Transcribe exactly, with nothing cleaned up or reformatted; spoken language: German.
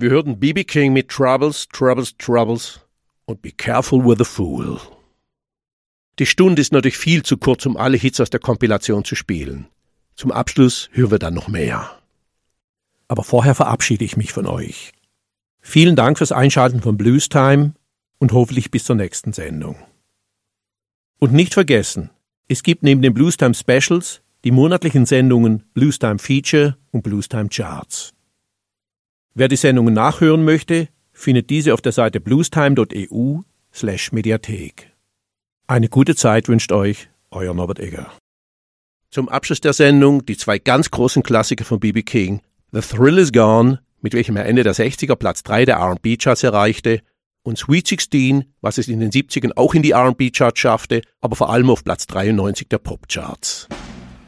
Wir hörten B B King mit Troubles, Troubles, Troubles und Be Careful with a Fool. Die Stunde ist natürlich viel zu kurz, um alle Hits aus der Kompilation zu spielen. Zum Abschluss hören wir dann noch mehr. Aber vorher verabschiede ich mich von euch. Vielen Dank fürs Einschalten von Blues Time und hoffentlich bis zur nächsten Sendung. Und nicht vergessen, es gibt neben den Blues Time Specials die monatlichen Sendungen Blues Time Feature und Blues Time Charts. Wer die Sendungen nachhören möchte, findet diese auf der Seite bluestime.eu slash Mediathek. Eine gute Zeit wünscht euch euer Norbert Egger. Zum Abschluss der Sendung die zwei ganz großen Klassiker von B B King, The Thrill Is Gone, mit welchem er Ende der sechziger Platz drei der R and B Charts erreichte, und Sweet sixteen, was es in den siebzigern auch in die R and B Charts schaffte, aber vor allem auf Platz dreiundneunzig der Pop Charts.